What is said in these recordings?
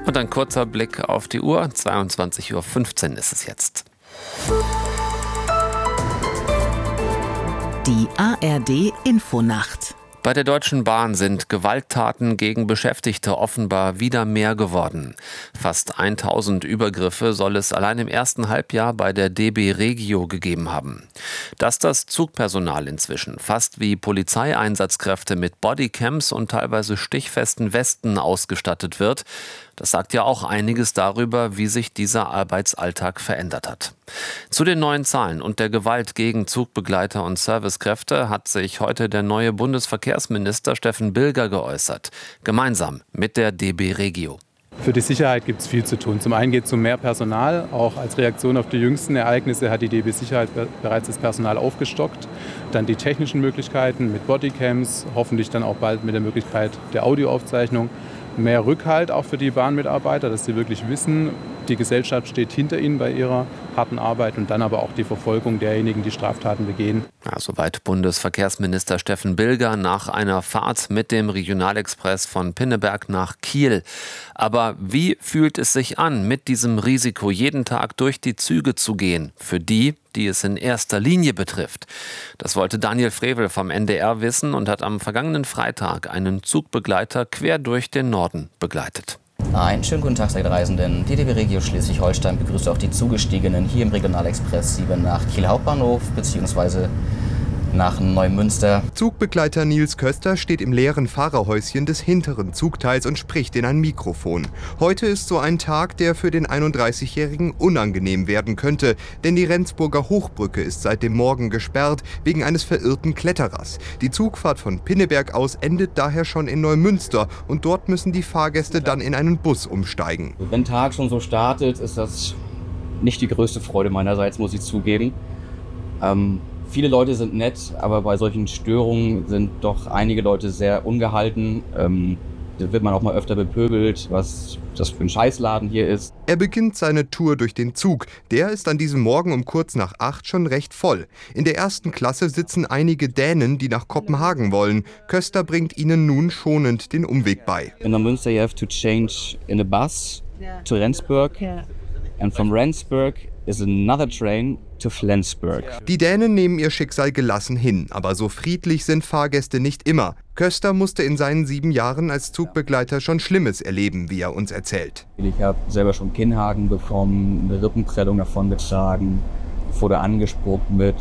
Und ein kurzer Blick auf die Uhr. 22:15 Uhr ist es jetzt. Die ARD-Infonacht. Bei der Deutschen Bahn sind Gewalttaten gegen Beschäftigte offenbar wieder mehr geworden. Fast 1000 Übergriffe soll es allein im ersten Halbjahr bei der DB Regio gegeben haben. Dass das Zugpersonal inzwischen fast wie Polizeieinsatzkräfte mit Bodycams und teilweise stichfesten Westen ausgestattet wird, das sagt ja auch einiges darüber, wie sich dieser Arbeitsalltag verändert hat. Zu den neuen Zahlen und der Gewalt gegen Zugbegleiter und Servicekräfte hat sich heute der neue Bundesverkehrsminister Steffen Bilger geäußert, gemeinsam mit der DB Regio. Für die Sicherheit gibt es viel zu tun. Zum einen geht es um mehr Personal. Auch als Reaktion auf die jüngsten Ereignisse hat die DB Sicherheit bereits das Personal aufgestockt. Dann die technischen Möglichkeiten mit Bodycams, hoffentlich dann auch bald mit der Möglichkeit der Audioaufzeichnung. Mehr Rückhalt auch für die Bahnmitarbeiter, dass sie wirklich wissen, die Gesellschaft steht hinter ihnen bei ihrer harten Arbeit und dann aber auch die Verfolgung derjenigen, die Straftaten begehen. Ja, soweit Bundesverkehrsminister Steffen Bilger nach einer Fahrt mit dem Regionalexpress von Pinneberg nach Kiel. Aber wie fühlt es sich an, mit diesem Risiko jeden Tag durch die Züge zu gehen, für die es in erster Linie betrifft? Das wollte Daniel Frevel vom NDR wissen und hat am vergangenen Freitag einen Zugbegleiter quer durch den Norden begleitet. Einen schönen guten Tag, seid Reisenden. Die DB Regio Schleswig-Holstein begrüßt auch die Zugestiegenen hier im Regionalexpress 7 nach Kiel Hauptbahnhof bzw. nach Neumünster. Zugbegleiter Nils Köster steht im leeren Fahrerhäuschen des hinteren Zugteils und spricht in ein Mikrofon. Heute ist so ein Tag, der für den 31-Jährigen unangenehm werden könnte, denn die Rendsburger Hochbrücke ist seit dem Morgen gesperrt wegen eines verirrten Kletterers. Die Zugfahrt von Pinneberg aus endet daher schon in Neumünster und dort müssen die Fahrgäste dann in einen Bus umsteigen. Wenn der Tag schon so startet, ist das nicht die größte Freude meinerseits, muss ich zugeben. Viele Leute sind nett, aber bei solchen Störungen sind doch einige Leute sehr ungehalten. Da wird man auch mal öfter bepöbelt, was das für ein Scheißladen hier ist. Er beginnt seine Tour durch den Zug. Der ist an diesem Morgen um kurz nach 8 schon recht voll. In der ersten Klasse sitzen einige Dänen, die nach Kopenhagen wollen. Köster bringt ihnen nun schonend den Umweg bei. In Neumünster you have to change in a bus to Rendsburg. And from Rendsburg is another train to Flensburg. Die Dänen nehmen ihr Schicksal gelassen hin, aber so friedlich sind Fahrgäste nicht immer. Köster musste in seinen 7 Jahren als Zugbegleiter schon Schlimmes erleben, wie er uns erzählt. Ich habe selber schon Kinnhaken bekommen, eine Rippenprellung davongetragen, wurde angespuckt mit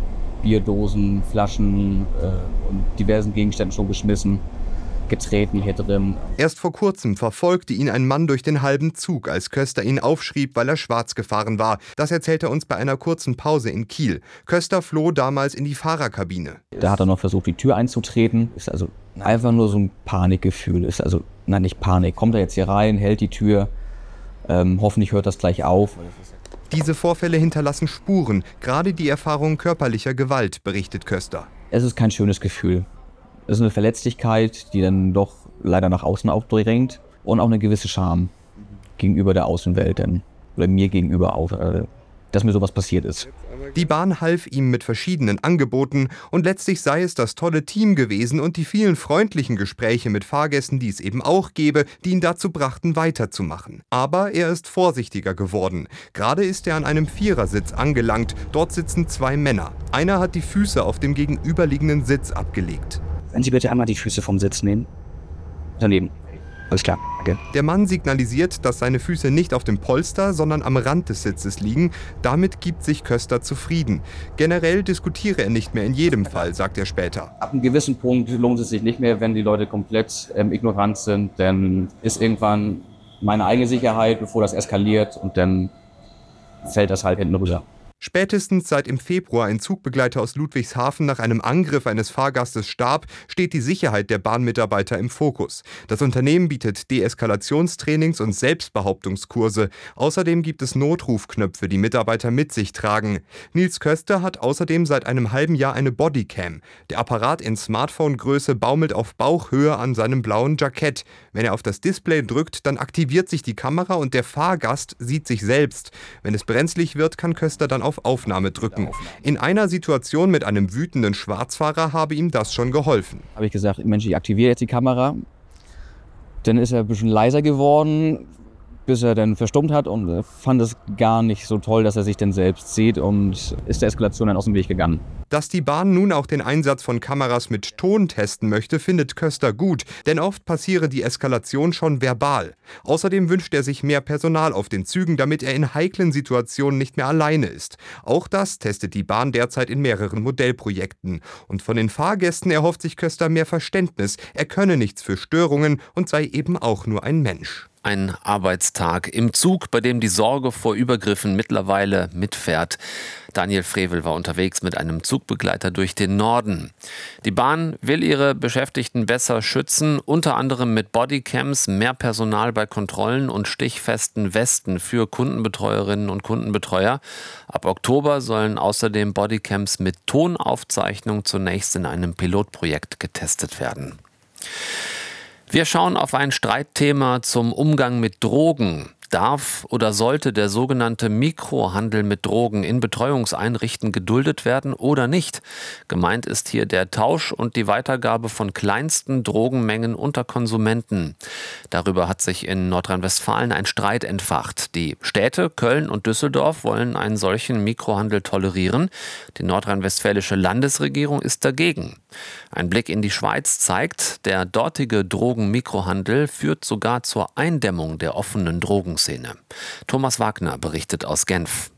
Bierdosen, Flaschen und diversen Gegenständen schon geschmissen. Getreten hier drin. Erst vor kurzem verfolgte ihn ein Mann durch den halben Zug, als Köster ihn aufschrieb, weil er schwarz gefahren war. Das erzählt er uns bei einer kurzen Pause in Kiel. Köster floh damals in die Fahrerkabine. Da hat er noch versucht, die Tür einzutreten. Ist also einfach nur so ein Panikgefühl. Ist also, nein, nicht Panik. Kommt er jetzt hier rein, hält die Tür. Hoffentlich hört das gleich auf. Diese Vorfälle hinterlassen Spuren, gerade die Erfahrung körperlicher Gewalt, berichtet Köster. Es ist kein schönes Gefühl. Es ist eine Verletzlichkeit, die dann doch leider nach außen aufdringt und auch eine gewisse Scham gegenüber der Außenwelt, oder mir gegenüber auch, dass mir sowas passiert ist. Die Bahn half ihm mit verschiedenen Angeboten und letztlich sei es das tolle Team gewesen und die vielen freundlichen Gespräche mit Fahrgästen, die es eben auch gäbe, die ihn dazu brachten, weiterzumachen. Aber er ist vorsichtiger geworden. Gerade ist er an einem Vierersitz angelangt. Dort sitzen 2 Männer. Einer hat die Füße auf dem gegenüberliegenden Sitz abgelegt. Wenn Sie bitte einmal die Füße vom Sitz nehmen. Daneben. Alles klar, danke. Der Mann signalisiert, dass seine Füße nicht auf dem Polster, sondern am Rand des Sitzes liegen. Damit gibt sich Köster zufrieden. Generell diskutiere er nicht mehr in jedem Fall, sagt er später. Ab einem gewissen Punkt lohnt es sich nicht mehr, wenn die Leute komplett ignorant sind. Dann ist irgendwann meine eigene Sicherheit, bevor das eskaliert, und dann fällt das halt hinten rüber. Spätestens seit im Februar ein Zugbegleiter aus Ludwigshafen nach einem Angriff eines Fahrgastes starb, steht die Sicherheit der Bahnmitarbeiter im Fokus. Das Unternehmen bietet Deeskalationstrainings und Selbstbehauptungskurse. Außerdem gibt es Notrufknöpfe, die Mitarbeiter mit sich tragen. Nils Köster hat außerdem seit einem halben Jahr eine Bodycam. Der Apparat in Smartphone-Größe baumelt auf Bauchhöhe an seinem blauen Jackett. Wenn er auf das Display drückt, dann aktiviert sich die Kamera und der Fahrgast sieht sich selbst. Wenn es brenzlig wird, kann Köster dann auf Aufnahme drücken. In einer Situation mit einem wütenden Schwarzfahrer habe ihm das schon geholfen. Habe ich gesagt, Mensch, ich aktiviere jetzt die Kamera. Dann ist er ein bisschen leiser geworden, bis er dann verstummt hat und fand es gar nicht so toll, dass er sich denn selbst sieht und ist der Eskalation dann aus dem Weg gegangen. Dass die Bahn nun auch den Einsatz von Kameras mit Ton testen möchte, findet Köster gut, denn oft passiere die Eskalation schon verbal. Außerdem wünscht er sich mehr Personal auf den Zügen, damit er in heiklen Situationen nicht mehr alleine ist. Auch das testet die Bahn derzeit in mehreren Modellprojekten. Und von den Fahrgästen erhofft sich Köster mehr Verständnis. Er könne nichts für Störungen und sei eben auch nur ein Mensch. Ein Arbeitstag im Zug, bei dem die Sorge vor Übergriffen mittlerweile mitfährt. Daniel Frevel war unterwegs mit einem Zugbegleiter durch den Norden. Die Bahn will ihre Beschäftigten besser schützen, unter anderem mit Bodycams, mehr Personal bei Kontrollen und stichfesten Westen für Kundenbetreuerinnen und Kundenbetreuer. Ab Oktober sollen außerdem Bodycams mit Tonaufzeichnung zunächst in einem Pilotprojekt getestet werden. Wir schauen auf ein Streitthema zum Umgang mit Drogen. Darf oder sollte der sogenannte Mikrohandel mit Drogen in Betreuungseinrichtungen geduldet werden oder nicht? Gemeint ist hier der Tausch und die Weitergabe von kleinsten Drogenmengen unter Konsumenten. Darüber hat sich in Nordrhein-Westfalen ein Streit entfacht. Die Städte Köln und Düsseldorf wollen einen solchen Mikrohandel tolerieren. Die nordrhein-westfälische Landesregierung ist dagegen. Ein Blick in die Schweiz zeigt, der dortige Drogenmikrohandel führt sogar zur Eindämmung der offenen Drogenszene. Thomas Wagner berichtet aus Genf.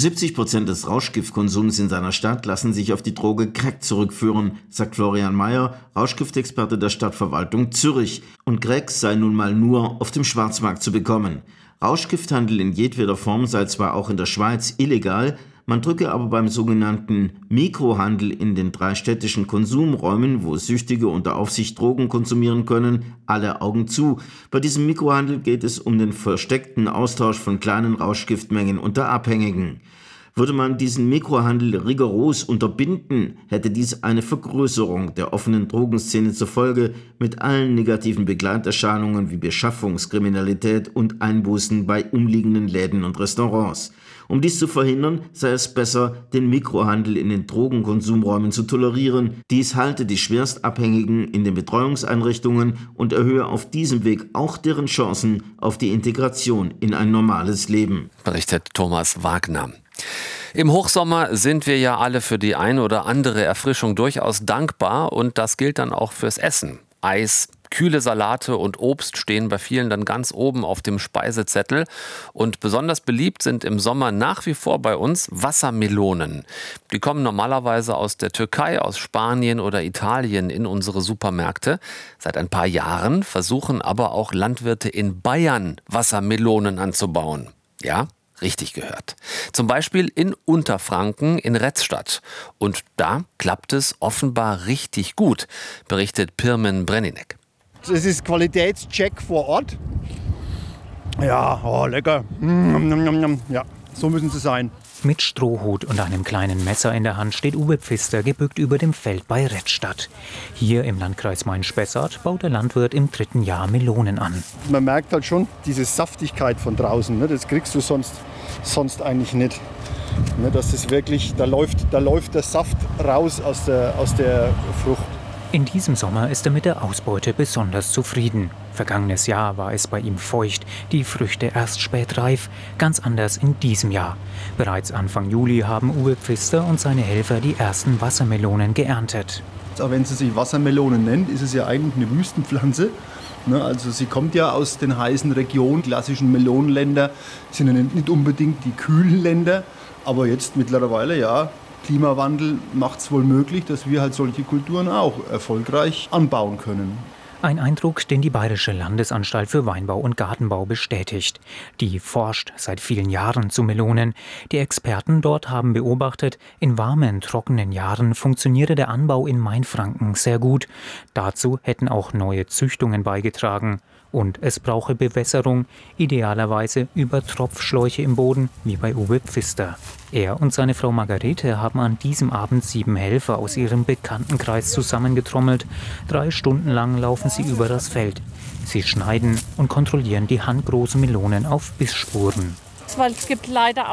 70% des Rauschgiftkonsums in seiner Stadt lassen sich auf die Droge Crack zurückführen, sagt Florian Mayer, Rauschgiftexperte der Stadtverwaltung Zürich. Und Crack sei nun mal nur auf dem Schwarzmarkt zu bekommen. Rauschgifthandel in jedweder Form sei zwar auch in der Schweiz illegal, man drücke aber beim sogenannten Mikrohandel in den 3 städtischen Konsumräumen, wo Süchtige unter Aufsicht Drogen konsumieren können, alle Augen zu. Bei diesem Mikrohandel geht es um den versteckten Austausch von kleinen Rauschgiftmengen unter Abhängigen. Würde man diesen Mikrohandel rigoros unterbinden, hätte dies eine Vergrößerung der offenen Drogenszene zur Folge mit allen negativen Begleiterscheinungen wie Beschaffungskriminalität und Einbußen bei umliegenden Läden und Restaurants. Um dies zu verhindern, sei es besser, den Mikrohandel in den Drogenkonsumräumen zu tolerieren. Dies halte die Schwerstabhängigen in den Betreuungseinrichtungen und erhöhe auf diesem Weg auch deren Chancen auf die Integration in ein normales Leben. Berichtet Thomas Wagner. Im Hochsommer sind wir ja alle für die eine oder andere Erfrischung durchaus dankbar und das gilt dann auch fürs Essen. Eis, kühle Salate und Obst stehen bei vielen dann ganz oben auf dem Speisezettel und besonders beliebt sind im Sommer nach wie vor bei uns Wassermelonen. Die kommen normalerweise aus der Türkei, aus Spanien oder Italien in unsere Supermärkte. Seit ein paar Jahren versuchen aber auch Landwirte in Bayern Wassermelonen anzubauen. Ja? Richtig gehört. Zum Beispiel in Unterfranken in Retzstadt. Und da klappt es offenbar richtig gut, berichtet Pirmin Brenninek. Es ist Qualitätscheck vor Ort. Ja, oh, lecker. Ja, so müssen sie sein. Mit Strohhut und einem kleinen Messer in der Hand steht Uwe Pfister gebückt über dem Feld bei Retzstadt. Hier im Landkreis Main-Spessart baut der Landwirt im 3. Jahr Melonen an. Man merkt halt schon diese Saftigkeit von draußen. Ne? Das kriegst du sonst eigentlich nicht. Ne? Das ist wirklich, da läuft der Saft raus aus der Frucht. In diesem Sommer ist er mit der Ausbeute besonders zufrieden. Vergangenes Jahr war es bei ihm feucht, die Früchte erst spät reif, ganz anders in diesem Jahr. Bereits Anfang Juli haben Uwe Pfister und seine Helfer die ersten Wassermelonen geerntet. Auch wenn sie sich Wassermelonen nennt, ist es ja eigentlich eine Wüstenpflanze. Also sie kommt ja aus den heißen Regionen, klassischen Melonenländer, sind ja nicht unbedingt die kühlen Länder, aber jetzt mittlerweile ja. Klimawandel macht es wohl möglich, dass wir halt solche Kulturen auch erfolgreich anbauen können. Ein Eindruck, den die Bayerische Landesanstalt für Weinbau und Gartenbau bestätigt. Die forscht seit vielen Jahren zu Melonen. Die Experten dort haben beobachtet, in warmen, trockenen Jahren funktioniere der Anbau in Mainfranken sehr gut. Dazu hätten auch neue Züchtungen beigetragen. Und es brauche Bewässerung, idealerweise über Tropfschläuche im Boden, wie bei Uwe Pfister. Er und seine Frau Margarete haben an diesem Abend 7 Helfer aus ihrem Bekanntenkreis zusammengetrommelt. 3 Stunden lang laufen sie über das Feld. Sie schneiden und kontrollieren die handgroßen Melonen auf Bissspuren. Weil es gibt leider auch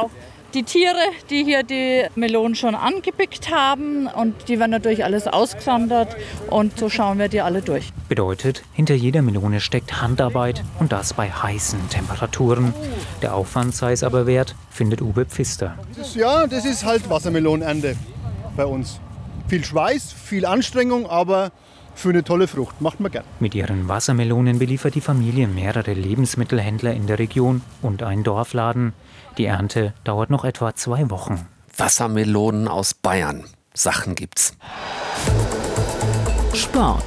Die Tiere, die hier die Melonen schon angepickt haben, und die werden natürlich alles ausgesondert und so schauen wir die alle durch. Bedeutet, hinter jeder Melone steckt Handarbeit und das bei heißen Temperaturen. Der Aufwand sei es aber wert, findet Uwe Pfister. Das ist halt Wassermelonenernte bei uns. Viel Schweiß, viel Anstrengung, aber für eine tolle Frucht. Macht man gern. Mit ihren Wassermelonen beliefert die Familie mehrere Lebensmittelhändler in der Region und einen Dorfladen. Die Ernte dauert noch etwa 2 Wochen. Wassermelonen aus Bayern. Sachen gibt's. Sport.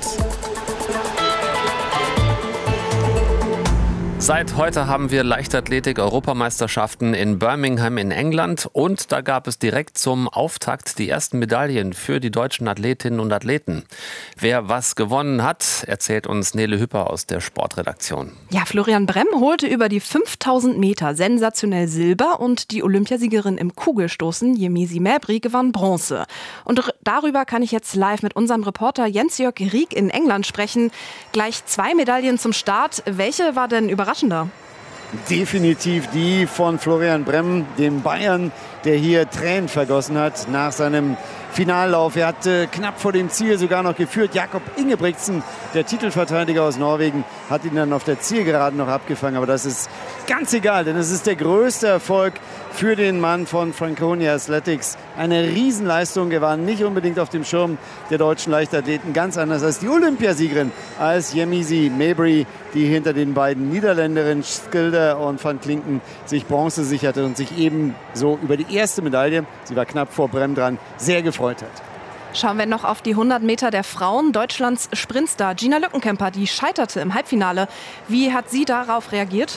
Seit heute haben wir Leichtathletik-Europameisterschaften in Birmingham in England und da gab es direkt zum Auftakt die ersten Medaillen für die deutschen Athletinnen und Athleten. Wer was gewonnen hat, erzählt uns Nele Hüpper aus der Sportredaktion. Ja, Florian Bremm holte über die 5000 Meter sensationell Silber und die Olympiasiegerin im Kugelstoßen, Yemisi Mabry, gewann Bronze. Und darüber kann ich jetzt live mit unserem Reporter Jens-Jörg Rieck in England sprechen. Gleich 2 Medaillen zum Start. Welche war denn überraschender? Definitiv die von Florian Bremm, dem Bayern, der hier Tränen vergossen hat nach seinem Finallauf. Er hat knapp vor dem Ziel sogar noch geführt. Jakob Ingebrigtsen, der Titelverteidiger aus Norwegen, hat ihn dann auf der Zielgeraden noch abgefangen. Aber das ist ganz egal, denn es ist der größte Erfolg für den Mann von Franconia Athletics. Eine Riesenleistung. Er war nicht unbedingt auf dem Schirm der deutschen Leichtathleten. Ganz anders als die Olympiasiegerin, als Yemisi Mabry, die hinter den beiden Niederländerinnen Skilder und Van Klinken sich Bronze sicherte und sich ebenso über die erste Medaille, sie war knapp vor Bremm dran, sehr gefreut hat. Schauen wir noch auf die 100 Meter der Frauen. Deutschlands Sprintstar Gina Lückenkämper, die scheiterte im Halbfinale. Wie hat sie darauf reagiert?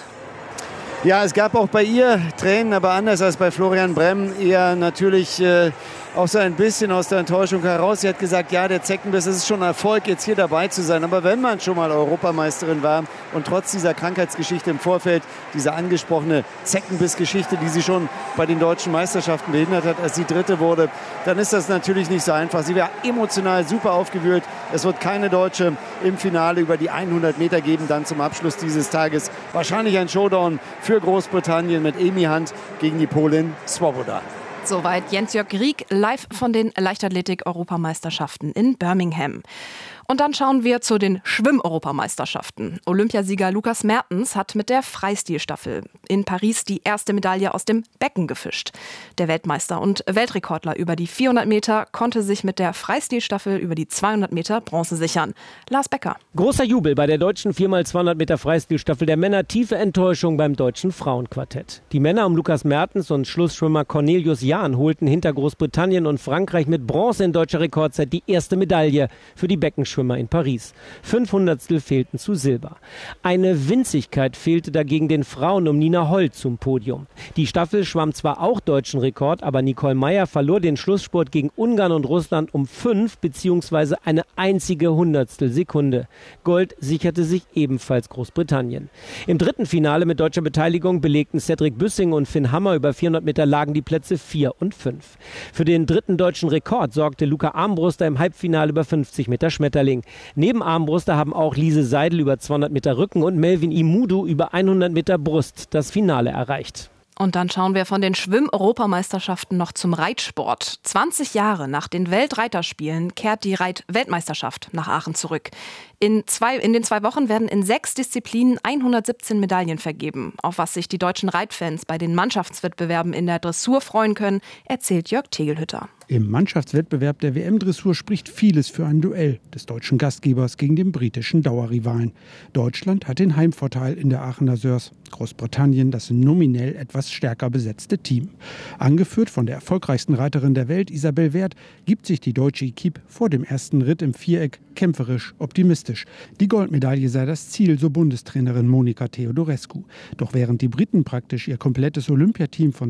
Ja, es gab auch bei ihr Tränen, aber anders als bei Florian Bremm eher natürlich auch so ein bisschen aus der Enttäuschung heraus. Sie hat gesagt, ja, der Zeckenbiss, es ist schon ein Erfolg, jetzt hier dabei zu sein. Aber wenn man schon mal Europameisterin war und trotz dieser Krankheitsgeschichte im Vorfeld, diese angesprochene Zeckenbiss-Geschichte, die sie schon bei den deutschen Meisterschaften behindert hat, als sie Dritte wurde, dann ist das natürlich nicht so einfach. Sie war emotional super aufgewühlt. Es wird keine Deutsche im Finale über die 100 Meter geben, dann zum Abschluss dieses Tages. Wahrscheinlich ein Showdown für Großbritannien mit Amy Hunt gegen die Polin Swoboda. Soweit Jens-Jörg Rieck live von den Leichtathletik-Europameisterschaften in Birmingham. Und dann schauen wir zu den Schwimm-Europameisterschaften. Olympiasieger Lukas Mertens hat mit der Freistilstaffel in Paris die erste Medaille aus dem Becken gefischt. Der Weltmeister und Weltrekordler über die 400 Meter konnte sich mit der Freistilstaffel über die 200 Meter Bronze sichern. Lars Becker. Großer Jubel bei der deutschen 4x200 Meter Freistilstaffel der Männer, tiefe Enttäuschung beim deutschen Frauenquartett. Die Männer um Lukas Mertens und Schlussschwimmer Cornelius Jahn holten hinter Großbritannien und Frankreich mit Bronze in deutscher Rekordzeit die erste Medaille für die Beckenschwimmer in Paris. 500stel fehlten zu Silber. Eine Winzigkeit fehlte dagegen den Frauen um Nina Holl zum Podium. Die Staffel schwamm zwar auch deutschen Rekord, aber Nicole Meyer verlor den Schlussspurt gegen Ungarn und Russland um 5 bzw. eine einzige Hundertstel Sekunde. Gold sicherte sich ebenfalls Großbritannien. Im dritten Finale mit deutscher Beteiligung belegten Cedric Büssing und Finn Hammer. Über 400 Meter lagen die Plätze 4 und 5. Für den dritten deutschen Rekord sorgte Luca Armbruster im Halbfinale über 50 Meter Schmetterling. Neben Armbruster haben auch Lise Seidel über 200 Meter Rücken und Melvin Imudu über 100 Meter Brust das Finale erreicht. Und dann schauen wir von den Schwimm-Europameisterschaften noch zum Reitsport. 20 Jahre nach den Weltreiterspielen kehrt die Reit-Weltmeisterschaft nach Aachen zurück. In den 2 Wochen werden in 6 Disziplinen 117 Medaillen vergeben. Auf was sich die deutschen Reitfans bei den Mannschaftswettbewerben in der Dressur freuen können, erzählt Jörg Tegelhütter. Im Mannschaftswettbewerb der WM-Dressur spricht vieles für ein Duell des deutschen Gastgebers gegen den britischen Dauerrivalen. Deutschland hat den Heimvorteil in der Aachener Sörs. Großbritannien das nominell etwas stärker besetzte Team. Angeführt von der erfolgreichsten Reiterin der Welt, Isabel Wert, gibt sich die deutsche Equipe vor dem ersten Ritt im Viereck kämpferisch optimistisch. Die Goldmedaille sei das Ziel, so Bundestrainerin Monika Theodorescu. Doch während die Briten praktisch ihr komplettes Olympiateam von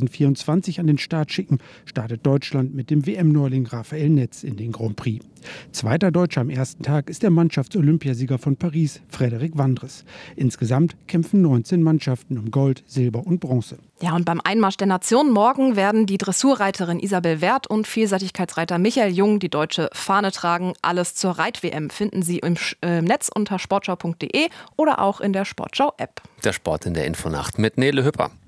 2024 an den Start schicken, startet Deutschland mit dem WM-Neuling Rafael Netz in den Grand Prix. Zweiter Deutscher am ersten Tag ist der Mannschafts-Olympiasieger von Paris, Frederik Wandres. Insgesamt kämpfen 19 Mannschaften um Gold, Silber und Bronze. Ja, und beim Einmarsch der Nation morgen werden die Dressurreiterin Isabel Wert und Vielseitigkeitsreiter Michael Jung die deutsche Fahne tragen. Alles zur Reit-WM finden Sie im Netz unter sportschau.de oder auch in der Sportschau-App. Der Sport in der Infonacht mit Nele Hüpper.